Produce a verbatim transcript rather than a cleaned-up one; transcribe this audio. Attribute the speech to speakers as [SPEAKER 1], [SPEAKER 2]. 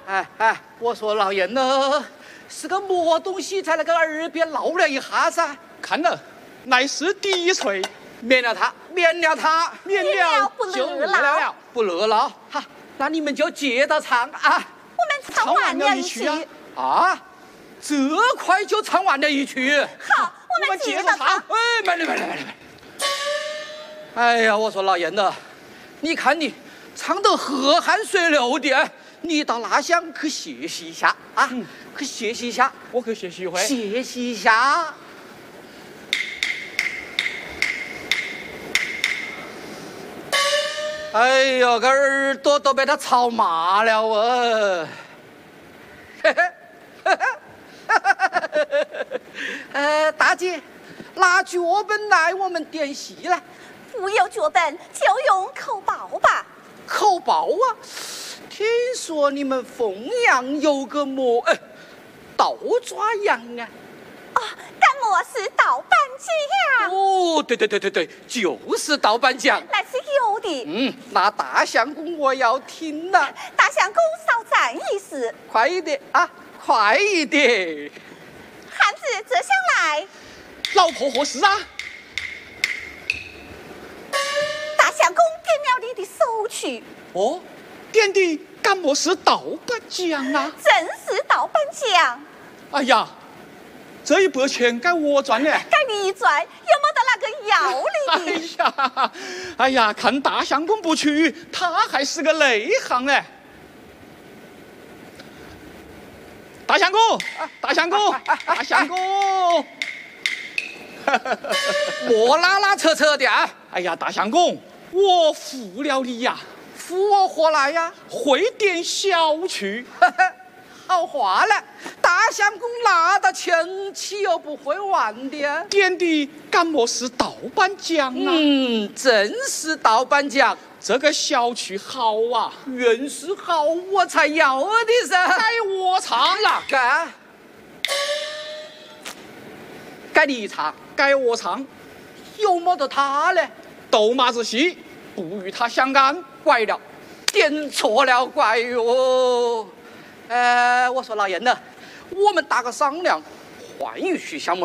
[SPEAKER 1] 哎哎，我说老爷呢，是个么东西在那个耳边唠了一下噻？
[SPEAKER 2] 看了，乃是低锤，
[SPEAKER 1] 免了他，免了他，
[SPEAKER 2] 免了就
[SPEAKER 3] 不乐了，
[SPEAKER 1] 不乐了。哈，那你们就接着唱啊！
[SPEAKER 3] 我们唱完了一曲
[SPEAKER 1] 啊，啊，这快就唱完了一曲。
[SPEAKER 3] 好，我们接着唱。
[SPEAKER 1] 哎，慢点，慢点，慢点。哎呀，我说老爷呢，你看你唱得河汗水流的，你到那厢去学习一下啊，嗯、去学习一下。
[SPEAKER 2] 我去学习一回。
[SPEAKER 1] 学习一下。哎呦，个耳朵都被他吵麻了哦！嘿嘿，呃，大姐，拿脚本来，我们点戏来。
[SPEAKER 3] 不有脚本，就用口报吧。
[SPEAKER 1] 口报啊！听说你们凤阳有个么哎，倒抓羊啊？
[SPEAKER 3] 哦，干么是盗版奖？
[SPEAKER 1] 哦，对对对对对，就是盗版奖。
[SPEAKER 3] 那是有的。
[SPEAKER 1] 嗯，那大相公我要听了。
[SPEAKER 3] 大相公少赞一时。
[SPEAKER 1] 快一点啊，快一点！
[SPEAKER 3] 汉子这厢来。
[SPEAKER 2] 老婆何事啊？
[SPEAKER 3] 大相公给了你的首曲。
[SPEAKER 2] 哦，点的干么是盗版奖啊？
[SPEAKER 3] 真是盗版奖。
[SPEAKER 2] 哎呀！这一笔钱该我赚呢，
[SPEAKER 3] 该你赚，有没得那个要你
[SPEAKER 2] 的？哎呀，哎呀，看大相公不去，他还是个内行呢。大相公，大相公，大相公，
[SPEAKER 1] 莫拉拉扯扯的啊！
[SPEAKER 2] 哎呀，大相公，我服了你呀！
[SPEAKER 1] 服我何来呀？
[SPEAKER 2] 会点小曲。
[SPEAKER 1] 好话了，大相公拿到钱，岂有不会玩的？
[SPEAKER 2] 点的干么是盗版奖啊？
[SPEAKER 1] 嗯，真是盗版奖。
[SPEAKER 2] 这个小曲好啊，
[SPEAKER 1] 原是好我才要的噻。
[SPEAKER 2] 该我唱
[SPEAKER 1] 哪个？该你唱，
[SPEAKER 2] 该我唱。
[SPEAKER 1] 有么得他呢？
[SPEAKER 2] 斗马子戏，不与他相干。
[SPEAKER 1] 怪了，点错了，怪哟。呃，我说老爷呢，我们打个商量，换一曲项目。